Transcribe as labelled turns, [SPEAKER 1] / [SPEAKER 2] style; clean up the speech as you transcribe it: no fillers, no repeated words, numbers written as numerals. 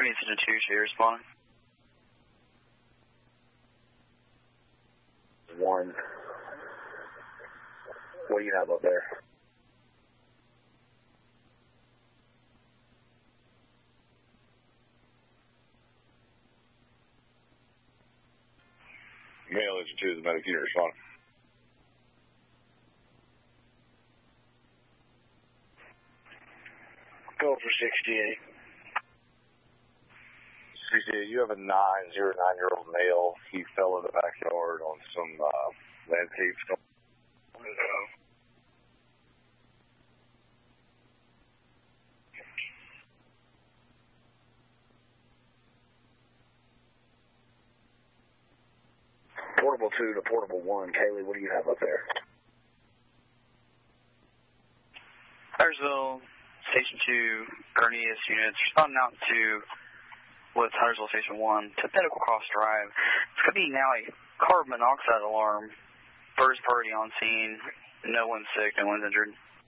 [SPEAKER 1] Kearney Station 2, should you respond?
[SPEAKER 2] 1. What do you have up there?
[SPEAKER 3] Male Engine 2 is the medic unit, respond.
[SPEAKER 2] Go for 68.
[SPEAKER 3] 68, you have a 9-09-year-old male. He fell in the backyard on some landscape stuff.
[SPEAKER 2] Portable 2 to Portable 1. Kaylee, what do you have up there?
[SPEAKER 1] Huntersville Station 2, Kearney ES units, responding out to what's Huntersville Station 1 to Pinnacle Cross Drive. It's going to be now a carbon monoxide alarm. First party on scene. No one's sick, no one's injured.